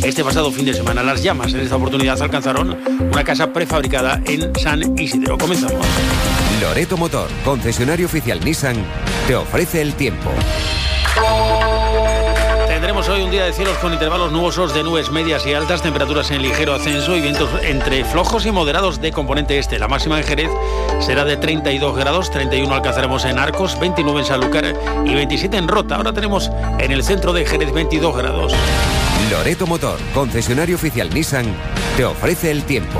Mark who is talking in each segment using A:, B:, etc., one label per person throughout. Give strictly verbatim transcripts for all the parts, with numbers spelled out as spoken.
A: este pasado fin de semana. Las llamas en esta oportunidad alcanzaron una casa prefabricada en San Isidro. Comenzamos.
B: Loreto Motor, concesionario oficial Nissan, te ofrece el tiempo.
A: Tendremos hoy un día de cielos con intervalos nubosos de nubes medias y altas, temperaturas en ligero ascenso y vientos entre flojos y moderados de componente este. La máxima en Jerez será de treinta y dos grados, treinta y uno alcanzaremos en Arcos, veintinueve en Sanlúcar y veintisiete en Rota. Ahora tenemos en el centro de Jerez veintidós grados.
B: Loreto Motor, concesionario oficial Nissan, te ofrece el tiempo.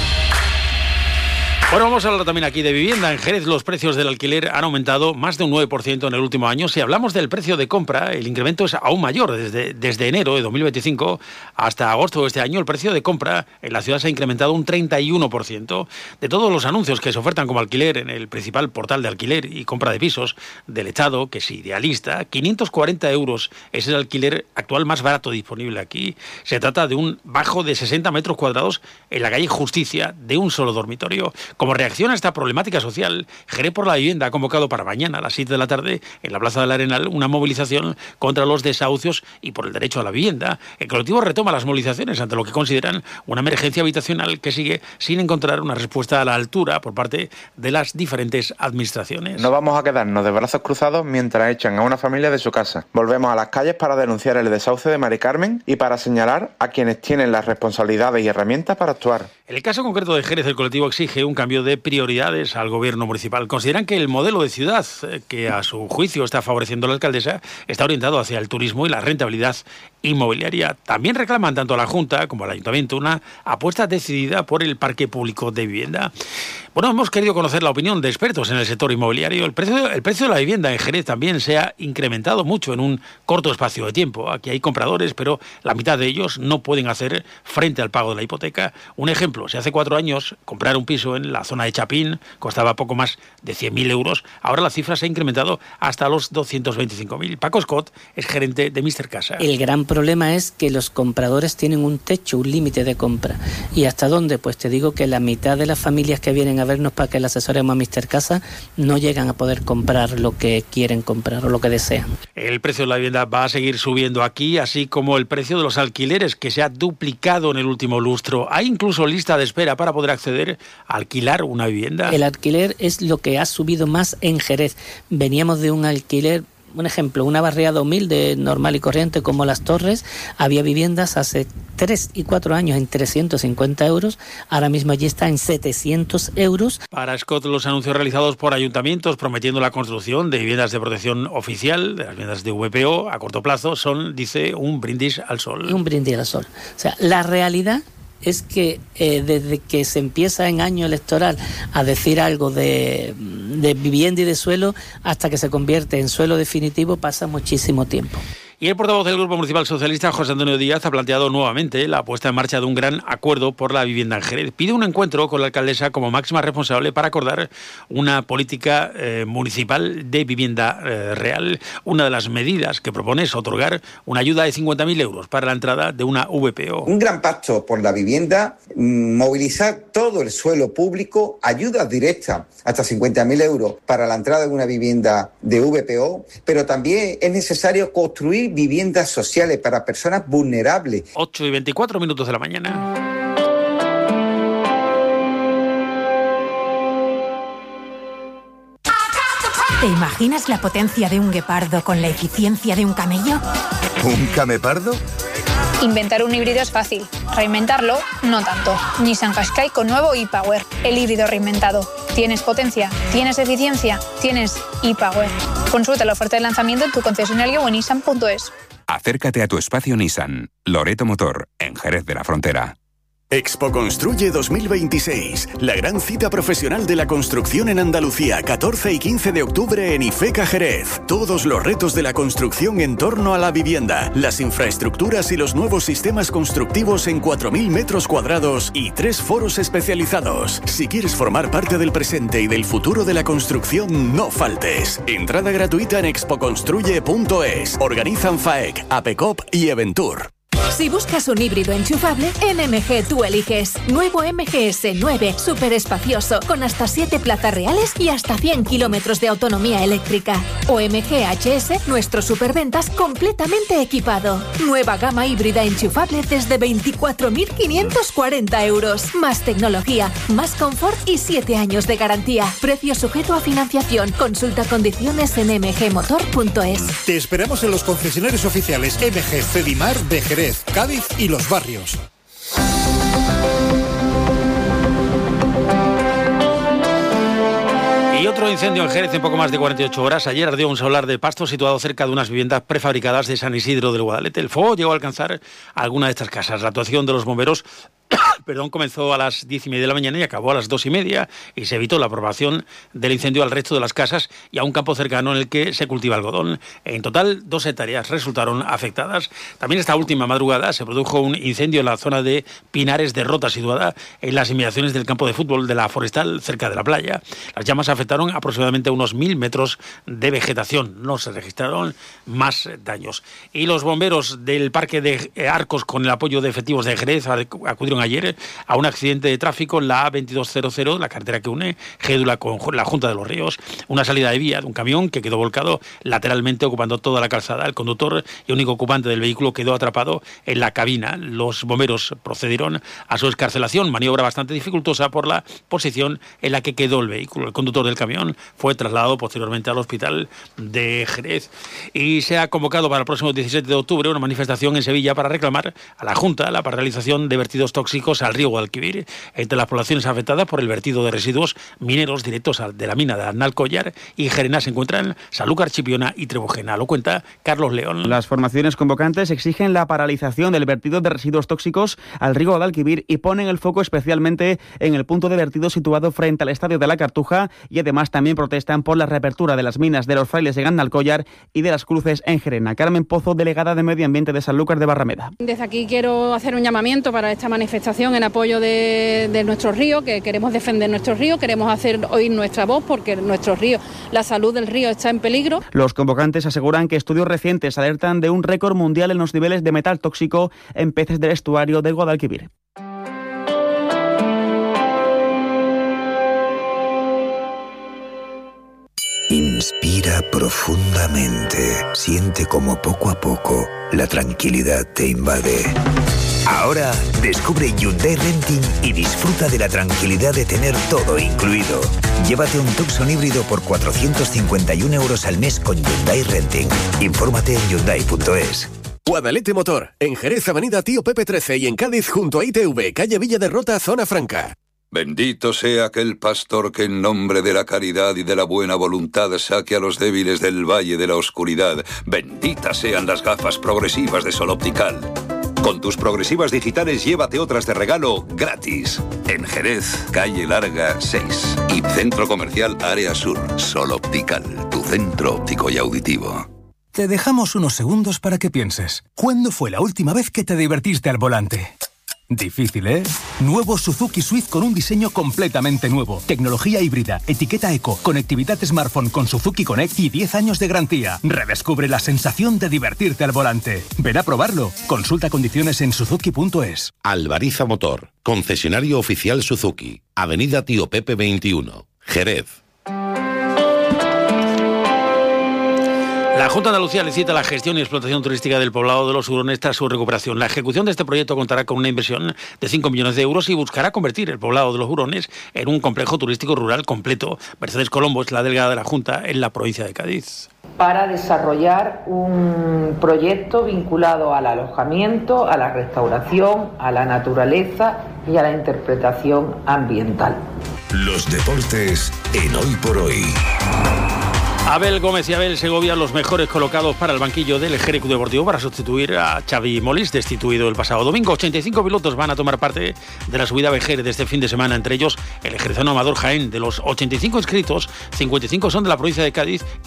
A: Bueno, vamos a hablar también aquí de vivienda. En Jerez los precios del alquiler han aumentado más de un nueve por ciento en el último año. Si hablamos del precio de compra, el incremento es aún mayor. Desde, desde enero de dos mil veinticinco hasta agosto de este año, el precio de compra en la ciudad se ha incrementado un treinta y uno por ciento. De todos los anuncios que se ofertan como alquiler en el principal portal de alquiler y compra de pisos del Estado, que es Idealista, quinientos cuarenta euros es el alquiler actual más barato disponible aquí. Se trata de un bajo de sesenta metros cuadrados en la calle Justicia, de un solo dormitorio. Como reacción a esta problemática social, Jerez por la Vivienda ha convocado para mañana a las siete de la tarde en la Plaza del Arenal una movilización contra los desahucios y por el derecho a la vivienda. El colectivo retoma las movilizaciones ante lo que consideran una emergencia habitacional que sigue sin encontrar una respuesta a la altura por parte de las diferentes administraciones.
C: No vamos a quedarnos de brazos cruzados mientras echan a una familia de su casa. Volvemos a las calles para denunciar el desahucio de Mari Carmen y para señalar a quienes tienen las responsabilidades y herramientas para actuar.
A: En el caso concreto de Jerez, el colectivo exige un cambio de prioridades al gobierno municipal. Consideran que el modelo de ciudad que a su juicio está favoreciendo la alcaldesa está orientado hacia el turismo y la rentabilidad inmobiliaria. También reclaman tanto a la Junta como al Ayuntamiento una apuesta decidida por el parque público de vivienda. Bueno, hemos querido conocer la opinión de expertos en el sector inmobiliario. El precio, el precio de la vivienda en Jerez también se ha incrementado mucho en un corto espacio de tiempo. Aquí hay compradores, pero la mitad de ellos no pueden hacer frente al pago de la hipoteca. Un ejemplo, si hace cuatro años comprar un piso en la zona de Chapín costaba poco más de cien mil euros, ahora la cifra se ha incrementado hasta los doscientos veinticinco mil. Paco Scott es gerente de míster Casa.
D: El gran problema es que los compradores tienen un techo, un límite de compra. ¿Y hasta dónde? Pues te digo que la mitad de las familias que vienen a vernos para que le asesoremos a míster Casa no llegan a poder comprar lo que quieren comprar o lo que desean.
A: El precio de la vivienda va a seguir subiendo aquí, así como el precio de los alquileres, que se ha duplicado en el último lustro. Hay incluso lista de espera para poder acceder a alquilar una vivienda.
D: El alquiler es lo que ha subido más en Jerez. Veníamos de un alquiler, un ejemplo, una barriada humilde, normal y corriente como Las Torres. Había viviendas hace tres y cuatro años en trescientos cincuenta euros, ahora mismo allí está en setecientos euros.
A: Para Scott, los anuncios realizados por ayuntamientos prometiendo la construcción de viviendas de protección oficial, de las viviendas de V P O a corto plazo, son, dice, un brindis al sol.
D: Un brindis al sol. O sea, la realidad es que eh, desde que se empieza en año electoral a decir algo de, de vivienda y de suelo hasta que se convierte en suelo definitivo pasa muchísimo tiempo.
A: Y el portavoz del Grupo Municipal Socialista, José Antonio Díaz, ha planteado nuevamente la puesta en marcha de un gran acuerdo por la vivienda en Jerez. Pide un encuentro con la alcaldesa como máxima responsable para acordar una política eh, municipal de vivienda eh, real. Una de las medidas que propone es otorgar una ayuda de cincuenta mil euros para la entrada de una V P O.
E: Un gran pacto por la vivienda, movilizar todo el suelo público, ayudas directas hasta cincuenta mil euros para la entrada de una vivienda de V P O, pero también es necesario construir viviendas sociales para personas vulnerables.
A: ocho y veinticuatro minutos de la mañana.
F: ¿Te imaginas la potencia de un guepardo con la eficiencia de un camello?
G: ¿Un camepardo?
H: Inventar un híbrido es fácil, reinventarlo no tanto. Nissan Qashqai con nuevo e-Power, el híbrido reinventado. ¿Tienes potencia? ¿Tienes eficiencia? ¿Tienes e-Power? Consulta la oferta de lanzamiento en tu concesionario o en nissan punto es.
B: Acércate a tu espacio Nissan. Loreto Motor, en Jerez de la Frontera.
I: Expo Construye dos mil veintiséis, la gran cita profesional de la construcción en Andalucía, catorce y quince de octubre en IFECA Jerez. Todos los retos de la construcción en torno a la vivienda, las infraestructuras y los nuevos sistemas constructivos en cuatro mil metros cuadrados y tres foros especializados. Si quieres formar parte del presente y del futuro de la construcción, no faltes. Entrada gratuita en expo construye punto es. Organizan FAEC, APECOP y Eventur.
F: Si buscas un híbrido enchufable, en M G tú eliges. Nuevo M G S nueve, súper espacioso, con hasta siete plazas reales y hasta cien kilómetros de autonomía eléctrica. O M G H S, nuestro superventas completamente equipado. Nueva gama híbrida enchufable desde veinticuatro mil quinientos cuarenta euros. Más tecnología, más confort y siete años de garantía. Precio sujeto a financiación. Consulta condiciones en m g motor punto es.
J: Te esperamos en los concesionarios oficiales M G Cedimar de Jerez, Cádiz y Los Barrios.
A: Y otro incendio en Jerez en poco más de cuarenta y ocho horas. Ayer ardió un solar de pasto situado cerca de unas viviendas prefabricadas de San Isidro del Guadalete. El fuego llegó a alcanzar alguna de estas casas. La actuación de los bomberos perdón, comenzó a las diez y media de la mañana y acabó a las dos y media y se evitó la propagación del incendio al resto de las casas y a un campo cercano en el que se cultiva algodón. En total, dos hectáreas resultaron afectadas. También esta última madrugada se produjo un incendio en la zona de Pinares de Rota, situada en las inmediaciones del campo de fútbol de la Forestal, cerca de la playa. Las llamas afectaron aproximadamente unos mil metros de vegetación. No se registraron más daños. Y los bomberos del Parque de Arcos, con el apoyo de efectivos de Jerez, acudieron ayer a un accidente de tráfico en la A veintidós cero cero, la carretera que une Gédula con la Junta de los Ríos. Una salida de vía de un camión que quedó volcado lateralmente ocupando toda la calzada. El conductor y único ocupante del vehículo quedó atrapado en la cabina. Los bomberos procedieron a su excarcelación, maniobra bastante dificultosa por la posición en la que quedó el vehículo. El conductor del camión fue trasladado posteriormente al hospital de Jerez. Y se ha convocado para el próximo diecisiete de octubre una manifestación en Sevilla para reclamar a la Junta la paralización de vertidos tóxicos al río Guadalquivir. Entre las poblaciones afectadas por el vertido de residuos mineros directos de la mina de Arnalcollar y Gerena se encuentran Sanlúcar, Chipiona y Trebujena. Lo cuenta Carlos León.
K: Las formaciones convocantes exigen la paralización del vertido de residuos tóxicos al río Guadalquivir y ponen el foco especialmente en el punto de vertido situado frente al Estadio de la Cartuja, y además también protestan por la reapertura de las minas de los Frailes en Arnalcollar y de las Cruces en Gerena. Carmen Pozo, delegada de Medio Ambiente de Sanlúcar de Barrameda.
L: Desde aquí quiero hacer un llamamiento para esta manifestación en apoyo de, de nuestro río, que queremos defender nuestro río, queremos hacer oír nuestra voz porque nuestro río, la salud del río está en peligro.
K: Los convocantes aseguran que estudios recientes alertan de un récord mundial en los niveles de metal tóxico en peces del estuario del Guadalquivir.
M: Inspira profundamente, siente como poco a poco la tranquilidad te invade. Ahora descubre Hyundai Renting y disfruta de la tranquilidad de tener todo incluido. Llévate un Tucson híbrido por cuatrocientos cincuenta y un euros al mes con Hyundai Renting. Infórmate en hyundai punto es.
I: Guadalete Motor, en Jerez, Avenida Tío Pepe trece, y en Cádiz junto a I T V, calle Villa de Rota, Zona Franca.
N: Bendito sea aquel pastor que en nombre de la caridad y de la buena voluntad saque a los débiles del valle de la oscuridad. Benditas sean las gafas progresivas de Sol Optical. Con tus progresivas digitales llévate otras de regalo gratis. En Jerez, calle Larga seis y Centro Comercial Área Sur. Sol Optical, tu centro óptico y auditivo.
O: Te dejamos unos segundos para que pienses. ¿Cuándo fue la última vez que te divertiste al volante? Difícil, ¿eh? Nuevo Suzuki Swift con un diseño completamente nuevo. Tecnología híbrida, etiqueta eco, conectividad smartphone con Suzuki Connect y diez años de garantía. Redescubre la sensación de divertirte al volante. Ven a probarlo. Consulta condiciones en suzuki punto es.
P: Albariza Motor, concesionario oficial Suzuki. Avenida Tío Pepe veintiuno, Jerez.
A: La Junta de Andalucía licita la gestión y explotación turística del poblado de los Hurones tras su recuperación. La ejecución de este proyecto contará con una inversión de cinco millones de euros y buscará convertir el poblado de los Hurones en un complejo turístico rural completo. Mercedes Colombo es la delegada de la Junta en la provincia de Cádiz.
Q: Para desarrollar un proyecto vinculado al alojamiento, a la restauración, a la naturaleza y a la interpretación ambiental.
M: Los deportes en Hoy por Hoy.
A: Abel Gómez y Abel Segovia, los mejores colocados para el banquillo del Jerez Club Deportivo para sustituir a Xavi Molins, destituido el pasado domingo. ochenta y cinco pilotos van a tomar parte de la subida a Jerez de este fin de semana, entre ellos el jerezano Amador Jaén. De los ochenta y cinco inscritos, cincuenta y cinco son de la provincia de Cádiz